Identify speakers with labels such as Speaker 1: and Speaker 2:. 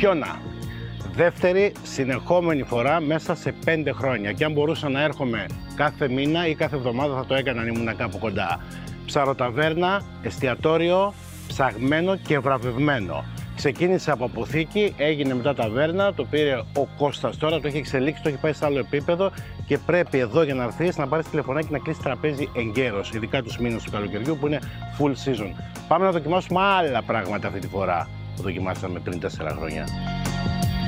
Speaker 1: χιόνα. Δεύτερη συνεχόμενη φορά μέσα σε 5 χρόνια. Και αν μπορούσα να έρχομαι κάθε μήνα ή κάθε εβδομάδα θα το έκανα αν ήμουν κάπου κοντά. Ψαροταβέρνα, εστιατόριο, ψαγμένο και βραβευμένο. Ξεκίνησε από αποθήκη, έγινε μετά ταβέρνα, το πήρε ο Κώστας τώρα, το έχει εξελίξει, το έχει πάει σε άλλο επίπεδο και πρέπει εδώ για να έρθεις να πάρεις τηλεφωνάκι να κλείσεις τραπέζι εγκαίρος, ειδικά τους μήνες του καλοκαιριού που είναι full season. Πάμε να δοκιμάσουμε άλλα πράγματα αυτή τη φορά που δοκιμάσαμε πριν 4 χρόνια.